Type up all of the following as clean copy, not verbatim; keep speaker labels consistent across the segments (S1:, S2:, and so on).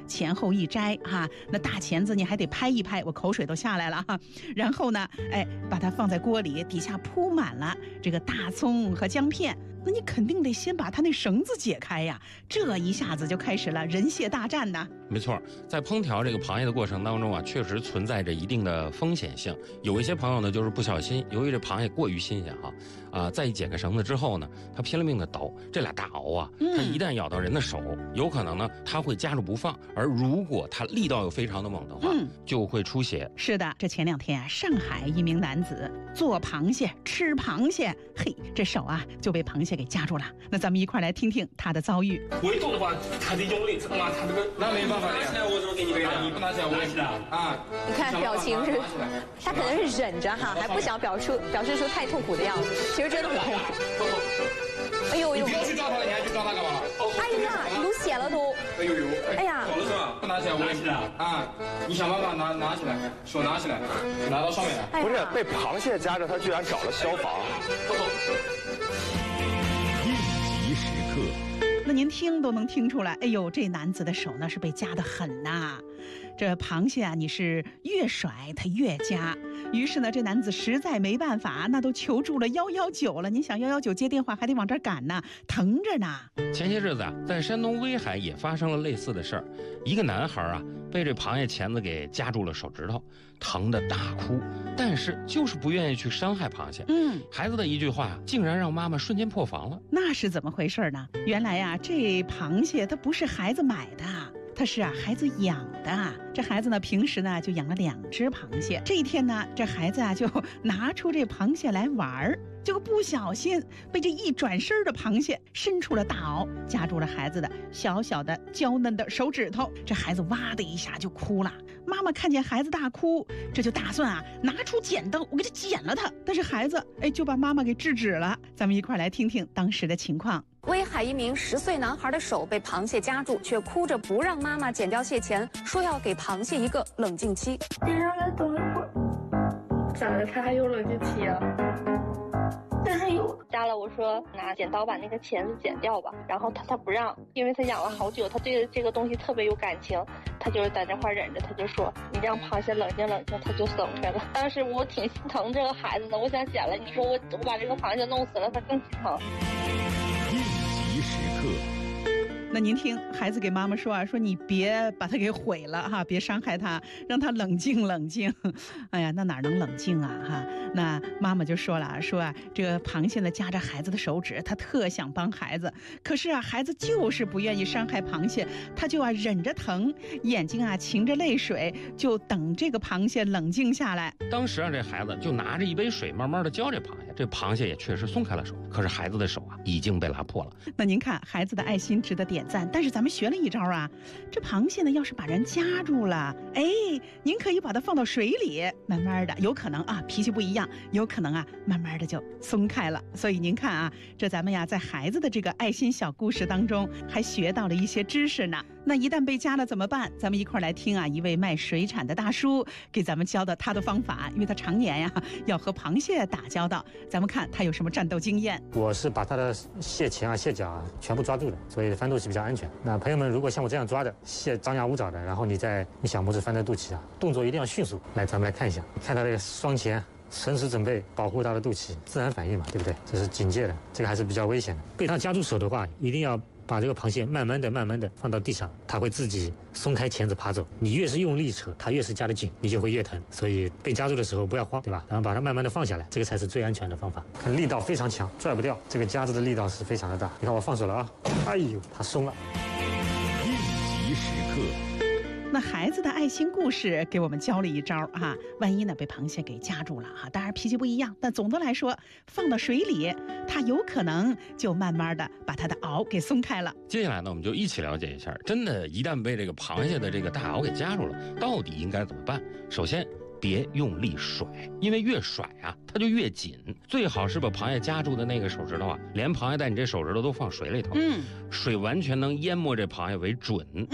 S1: 前后一摘哈，那大钳子你还得拍一拍，我口水都下来了哈。然后呢，把它放在锅里，底下铺满了这个大葱和姜片。那你肯定得先把它那绳子解开呀，这一下子就开始了人蟹大战呢。
S2: 没错，在烹调这个螃蟹的过程当中啊，确实存在着一定的风险性。有一些朋友呢，就是不小心，由于这螃蟹过于新鲜在一解开绳子之后呢，他拼了命的捣，这俩大螯啊，它一旦咬到人的手，有可能呢，它会夹住不放。而如果它力道又非常的猛的话，就会出血。
S1: 是的，这前2天啊，上海一名男子做螃蟹吃螃蟹，嘿，这手啊就被螃蟹给夹住了。那咱们一块来听听他的遭遇。
S3: 围住的话，他得用力，知道吗？他这个
S4: 那没办法的。
S3: 拿起来，我怎么给你背
S4: 你不拿起来，我也是啊。
S5: 你看表情是，他可能是忍着哈，还不想表示出太痛苦的样子，其实真的很痛苦。哎呦呦！
S4: 你不要去抓他了，你还去抓他干嘛？
S5: 哎呀，流血了都！
S4: 哎呦呦！
S5: 哎呀！
S4: 好了是吧？不拿起来，我也是啊。你想办法拿起来，手拿起来，拿到上面来。
S6: 不是被螃蟹夹着，他居然找了消防。
S7: 应急时刻。
S1: 那您听都能听出来，哎呦，这男子的手那是被夹得狠呐。这螃蟹啊，你是越甩它越夹。于是呢，这男子实在没办法，那都求助了119了。您想119接电话还得往这儿赶呢，疼着呢。
S2: 前些日子啊，在山东威海也发生了类似的事儿，一个男孩啊被这螃蟹钳子给夹住了手指头，疼得大哭，但是就是不愿意去伤害螃蟹。孩子的一句话竟然让妈妈瞬间破防了。
S1: 那是怎么回事呢？原来呀，这螃蟹它不是孩子买的，它是孩子养的。这孩子呢，平时呢就养了2只螃蟹。这一天呢，这孩子就拿出这螃蟹来玩儿，结果不小心被这一转身的螃蟹伸出了大螯，夹住了孩子的小小的娇嫩的手指头。这孩子哇的一下就哭了。妈妈看见孩子大哭，这就打算拿出剪刀，我给他剪了他。但是孩子就把妈妈给制止了。咱们一块来听听当时的情况。
S5: 威海一名10岁男孩的手被螃蟹夹住，却哭着不让妈妈剪掉蟹钳，说要给螃蟹一个冷静期。
S8: 你让他等一会儿。咋的？他还有冷静期啊？但是有
S9: 扎了，我说拿剪刀把那个钳子剪掉吧，然后他不让，因为他养了好久，他对这个东西特别有感情，他就是在这块忍着，他就说你让螃蟹冷静冷静，他就松开了。当时我挺心疼这个孩子的，我想剪了，你说我把这个螃蟹弄死了，他更心疼。
S7: 应急时刻。
S1: 那您听孩子给妈妈说啊，说你别把它给毁了哈，别伤害他，让他冷静冷静。哎呀，那哪能冷静啊哈？那妈妈就说了，说啊，这个螃蟹呢夹着孩子的手指，他特想帮孩子，可是啊，孩子就是不愿意伤害螃蟹，他就忍着疼，眼睛噙着泪水，就等这个螃蟹冷静下来。
S2: 当时这孩子就拿着一杯水，慢慢的浇这螃蟹，这螃蟹也确实松开了手，可是孩子的手已经被拉破了。
S1: 那您看，孩子的爱心值得点赞，但是咱们学了一招啊，这螃蟹呢，要是把人夹住了，您可以把它放到水里，慢慢的，有可能脾气不一样，有可能慢慢的就松开了。所以您看啊，这咱们呀，在孩子的这个爱心小故事当中，还学到了一些知识呢。那一旦被夹了怎么办？咱们一块来听一位卖水产的大叔给咱们教的他的方法，因为他常年要和螃蟹打交道，咱们看他有什么战斗经验。
S10: 我是把他的蟹钳蟹脚全部抓住的，所以翻肚脐比较安全。那朋友们如果像我这样抓的，蟹张牙舞爪的，然后你小拇指翻在肚脐动作一定要迅速。来，咱们来看一下，看他这个双钳随时准备保护他的肚脐，自然反应嘛，对不对？这是警戒的，这个还是比较危险的。被他夹住手的话，一定要把这个螃蟹慢慢的放到地上，它会自己松开钳子爬走。你越是用力扯，它越是夹得紧，你就会越疼。所以被夹住的时候不要慌，对吧？然后把它慢慢的放下来，这个才是最安全的方法。看力道非常强，拽不掉，这个夹子的力道是非常的大。你看我放手了哎呦，它松了。
S7: 应急时刻。
S1: 那孩子的爱心故事给我们教了一招万一呢被螃蟹给夹住了当然脾气不一样，但总的来说，放到水里，它有可能就慢慢的把它的螯给松开了。
S2: 接下来呢，我们就一起了解一下，真的，一旦被这个螃蟹的这个大螯给夹住了，到底应该怎么办？首先，别用力甩，因为越甩它就越紧。最好是把螃蟹夹住的那个手指头连螃蟹带你这手指头都放水里头，水完全能淹没这螃蟹为准。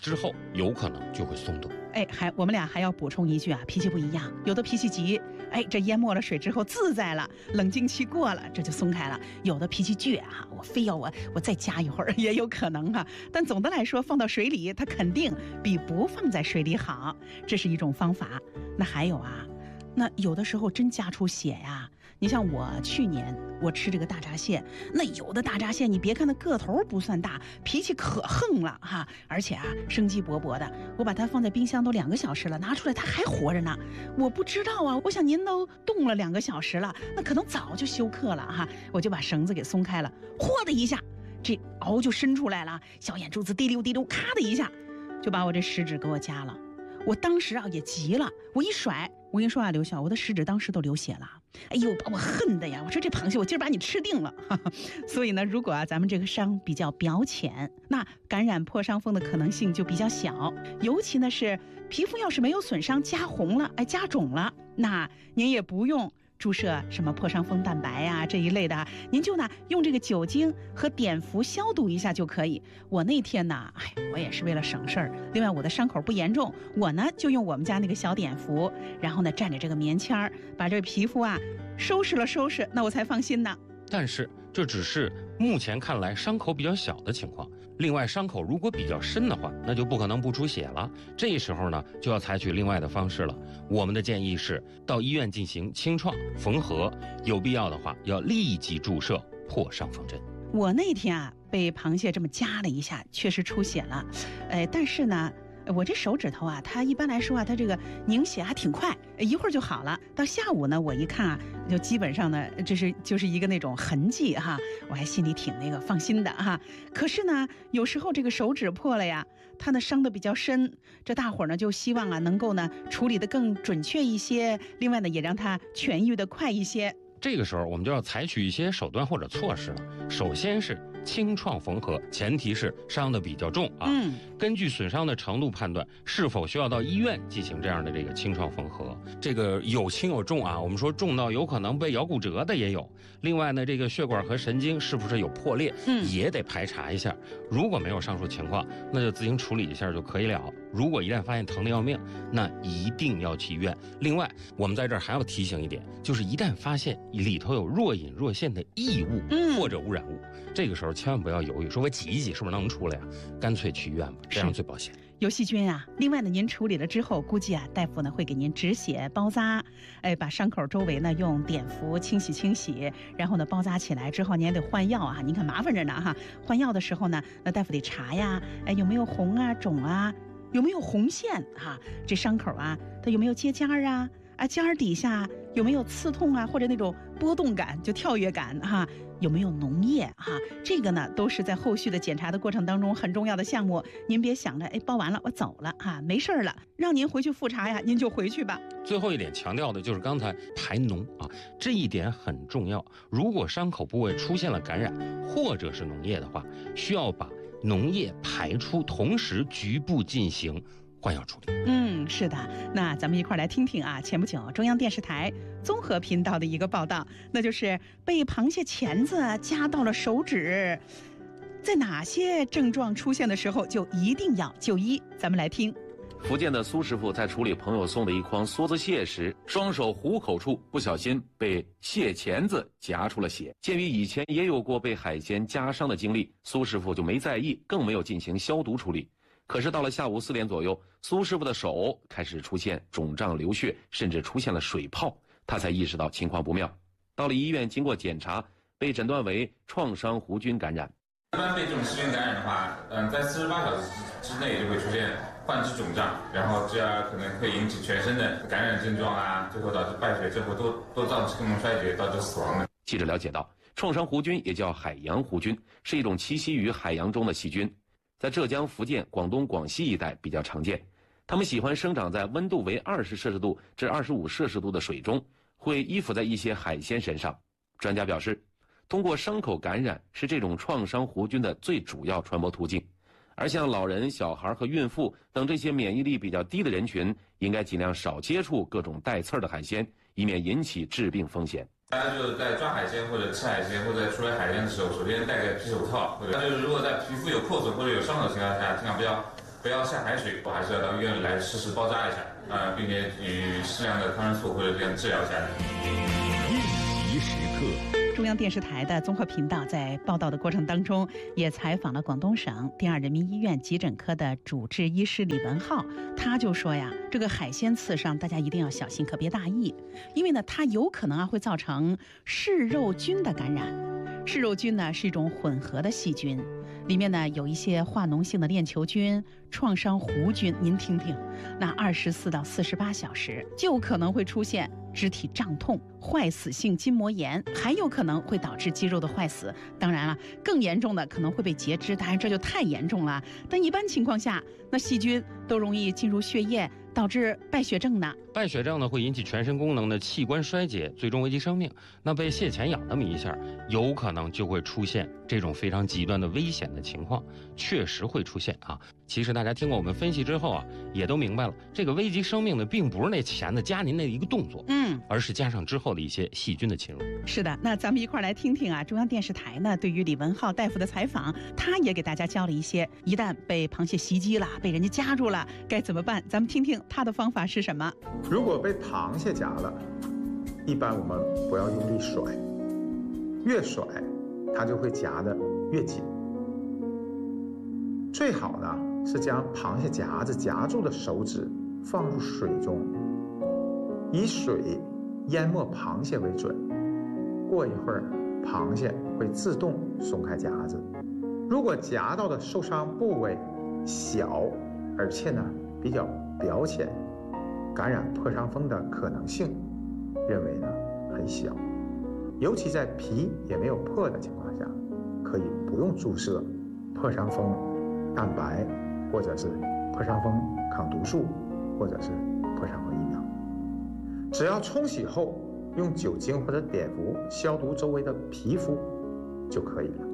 S2: 之后有可能就会松动。
S1: 哎，我们俩还要补充一句啊，脾气不一样，有的脾气急，哎，这淹没了水之后自在了，冷静期过了，这就松开了；有的脾气倔啊，我非要我再加一会儿，也有可能啊。但总的来说，放到水里，它肯定比不放在水里好，这是一种方法。那还有啊，那有的时候真夹出血呀。你像我去年我吃这个大闸蟹，那有的大闸蟹你别看它个头不算大，脾气可横了哈，而且啊生机勃勃的。我把它放在冰箱都2个小时了，拿出来它还活着呢。我不知道啊，我想您都冻了2个小时了，那可能早就休克了哈。我就把绳子给松开了，嚯的一下，这螯就伸出来了，小眼珠子滴溜滴溜，咔的一下，就把我这食指给我夹了。我当时啊也急了，我一甩，我跟你说啊，刘晓，我的食指当时都流血了。哎呦，把我恨的呀！我说这螃蟹我今儿把你吃定了。所以呢，如果啊咱们这个伤比较表浅，那感染破伤风的可能性就比较小。尤其呢是皮肤要是没有损伤，加红了，哎加肿了，那您也不用注射什么破伤风蛋白啊这一类的，您就呢用这个酒精和碘伏消毒一下就可以。我那天呢，哎，我也是为了省事儿，另外我的伤口不严重，我呢就用我们家那个小碘伏，然后呢蘸着这个棉签儿，把这个皮肤啊收拾了收拾，那我才放心呢。
S2: 但是这只是目前看来伤口比较小的情况。另外，伤口如果比较深的话，那就不可能不出血了。这时候呢，就要采取另外的方式了。我们的建议是到医院进行清创缝合，有必要的话要立即注射破伤风针。
S1: 我那天啊被螃蟹这么夹了一下，确实出血了，但是呢，我这手指头啊，它一般来说啊，它这个凝血还挺快，一会儿就好了。到下午呢，我一看啊，就基本上呢，就是一个那种痕迹哈，我还心里挺那个放心的哈。可是呢，有时候这个手指破了呀，它呢伤得比较深，这大伙儿呢就希望啊能够呢处理得更准确一些，另外呢也让它痊愈得快一些。
S2: 这个时候我们就要采取一些手段或者措施了。首先是清创缝合，前提是伤得比较重啊。根据损伤的程度判断是否需要到医院进行这样的这个清创缝合。这个有轻有重啊，我们说重到有可能被咬骨折的也有。另外呢，这个血管和神经是不是有破裂，也得排查一下。如果没有上述情况，那就自行处理一下就可以了。如果一旦发现疼得要命，那一定要去医院。另外，我们在这儿还要提醒一点，就是一旦发现里头有若隐若现的异物或者污染物，这个时候千万不要犹豫，说我挤一挤是不是能出来呀？干脆去医院吧，这样最保险。
S1: 有细菌啊，另外呢，您处理了之后，估计啊，大夫呢会给您止血包扎，把伤口周围呢用碘伏清洗，然后呢包扎起来之后，您也得换药啊，您看麻烦着呢哈。换药的时候呢，那大夫得查呀，有没有红啊、肿啊，有没有红线哈？这伤口啊，它有没有结痂啊？尖儿底下有没有刺痛啊，或者那种波动感，就跳跃感哈？有没有脓液哈？这个呢都是在后续的检查的过程当中很重要的项目。您别想着包完了我走了哈，没事了，让您回去复查呀，您就回去吧。
S2: 最后一点强调的就是刚才排脓啊，这一点很重要。如果伤口部位出现了感染或者是脓液的话，需要把脓液排出，同时局部进行换药处理。
S1: 是的，那咱们一块来听听啊，前不久中央电视台综合频道的一个报道，那就是被螃蟹钳子夹到了手指，在哪些症状出现的时候就一定要就医。咱们来听。
S11: 福建的苏师傅在处理朋友送的一筐梭子蟹时，双手虎口处不小心被蟹钳子夹出了血。鉴于以前也有过被海鲜夹伤的经历，苏师傅就没在意，更没有进行消毒处理。可是到了下午4点左右，苏师傅的手开始出现肿胀流血，甚至出现了水泡，他才意识到情况不妙。到了医院，经过检查，被诊断为创伤弧菌感染。
S12: 一般被这种细菌感染的话，在48小时之内就会出现患肢肿胀，然后这样可能会引起全身的感染症状啊，最后导致败血症或多脏器功能衰竭，导致死亡的。
S11: 记者了解到，创伤弧菌也叫海洋弧菌，是一种栖息于海洋中的细菌。在浙江、福建、广东、广西一带比较常见，它们喜欢生长在温度为20摄氏度至25摄氏度的水中，会依附在一些海鲜身上。专家表示，通过伤口感染是这种创伤弧菌的最主要传播途径，而像老人、小孩和孕妇等这些免疫力比较低的人群，应该尽量少接触各种带刺儿的海鲜，以免引起致病风险。
S12: 大家就是在抓海鲜或者吃海鲜或者处理海鲜的时候，首先戴个皮手套，或者就是如果在皮肤有破损或者有伤口的情况下，尽量不要不要下海水，我还是要到医院来实时包扎一下，并且与适量的抗生素或者这样治疗一下。
S7: 应急时刻。
S1: 中央电视台的综合频道在报道的过程当中，也采访了广东省第二人民医院急诊科的主治医师李文浩，他就说呀，这个海鲜刺伤大家一定要小心，可别大意，因为呢，它有可能会造成嗜肉菌的感染。嗜肉菌呢是一种混合的细菌，里面呢有一些化脓性的链球菌、创伤弧菌。您听听，那24到48小时就可能会出现肢体胀痛、坏死性筋膜炎，还有可能会导致肌肉的坏死。当然了，更严重的可能会被截肢，当然这就太严重了。但一般情况下，那细菌都容易进入血液，导致败血症呢。
S2: 败血症呢会引起全身功能的器官衰竭，最终危及生命。那被蟹钳咬那么一下，有可能就会出现这种非常极端的危险的情况，确实会出现啊。其实大家听过我们分析之后啊，也都明白了，这个危及生命的并不是那钳子夹您那一个动作，而是加上之后的一些细菌的侵入。
S1: 是的，那咱们一块儿来听听啊，中央电视台呢对于李文浩大夫的采访，他也给大家教了一些，一旦被螃蟹袭击了，被人家夹住了，该怎么办？咱们听听他的方法是什么。
S13: 如果被螃蟹夹了，一般我们不要用力甩，越甩它就会夹得越紧。最好呢是将螃蟹夹子夹住的手指放入水中，以水淹没螃蟹为准。过一会儿，螃蟹会自动松开夹子。如果夹到的受伤部位小，而且呢比较表浅，感染破伤风的可能性认为呢很小。尤其在皮也没有破的情况下，可以不用注射破伤风蛋白，或者是破伤风抗毒素，或者是破伤风疫苗。只要冲洗后用酒精或者碘伏消毒周围的皮肤就可以了。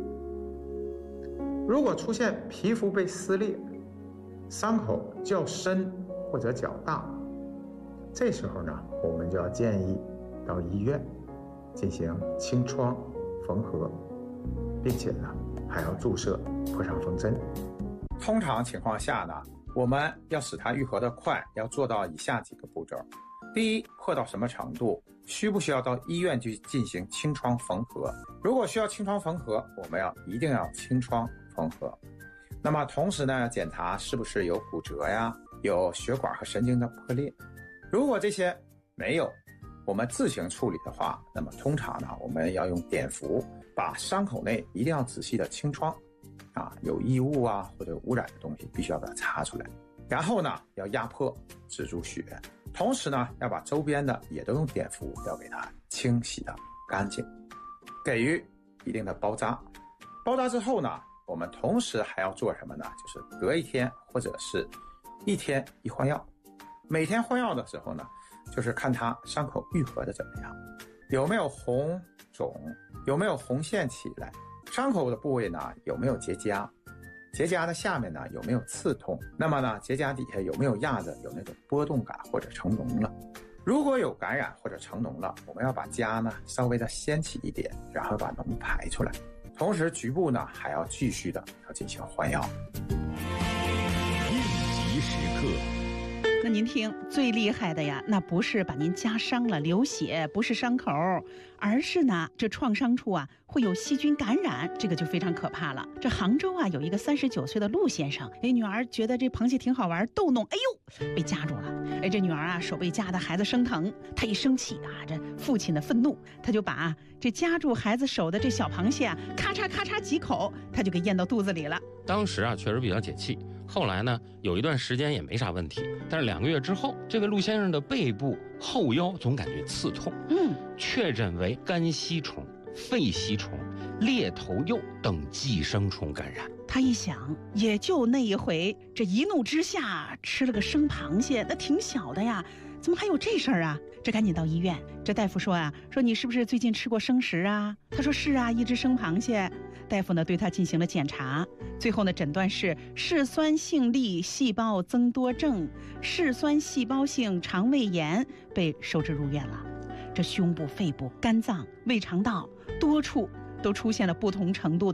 S13: 如果出现皮肤被撕裂，伤口较深或者较大，这时候呢我们就要建议到医院进行清创缝合，并且呢还要注射破伤风针。通常情况下呢，我们要使它愈合得快，要做到以下几个步骤。第一，破到什么程度，需不需要到医院去进行清创缝合？如果需要清创缝合，我们一定要清创缝合。那么同时呢，检查是不是有骨折呀，有血管和神经的破裂。如果这些没有，我们自行处理的话，那么通常呢，我们要用碘伏把伤口内一定要仔细的清创，有异物啊或者污染的东西必须要把它擦出来。然后呢，要压迫止住血，同时呢，要把周边的也都用碘伏要给它清洗的干净，给予一定的包扎。包扎之后呢，我们同时还要做什么呢？就是隔一天或者是一天一换药。每天换药的时候呢，就是看它伤口愈合的怎么样，有没有红肿，有没有红线起来，伤口的部位呢有没有结痂，结痂的下面呢有没有刺痛，那么呢结痂底下有没有压着有那种波动感或者成脓了。如果有感染或者成脓了，我们要把痂呢稍微的掀起一点，然后把脓排出来，同时局部呢还要继续的要进行换药。
S7: 应急时刻。
S1: 那您听，最厉害的呀，那不是把您夹伤了流血，不是伤口，而是呢这创伤处啊会有细菌感染，这个就非常可怕了。这杭州啊有一个39岁的陆先生，女儿觉得这螃蟹挺好玩，逗弄，哎呦被夹住了。这女儿啊手被夹的孩子生疼，她一生气啊，这父亲的愤怒，他就把这夹住孩子手的这小螃蟹啊咔嚓咔嚓几口，他就给咽到肚子里了。
S2: 当时啊确实比较解气，后来呢有一段时间也没啥问题，但是2个月之后，这位陆先生的背部后腰总感觉刺痛，确诊为肝吸虫、肺吸虫、裂头蚴等寄生虫感染。
S1: 他一想，也就那一回，这一怒之下吃了个生螃蟹，那挺小的呀，怎么还有这事儿啊？这赶紧到医院。这大夫说啊，说你是不是最近吃过生食啊？他说是啊，一只生螃蟹。大夫呢对他进行了检查，最后呢诊断是嗜酸性粒细胞增多症、嗜酸细胞性肠胃炎，被收治入院了。这胸部、肺部、肝脏、胃肠道多处都出现了不同程度的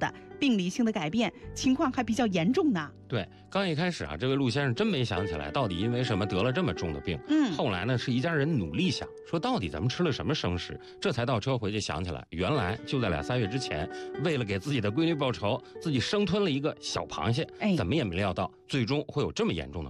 S1: 病理性的改变，情况还比较严重呢。
S2: 对，刚一开始啊，这位陆先生真没想起来到底因为什么得了这么重的病。后来呢，是一家人努力想，说到底咱们吃了什么生食，这才倒车回去想起来，原来就在2、3月之前，为了给自己的闺女报仇，自己生吞了一个小螃蟹，怎么也没料到最终会有这么严重的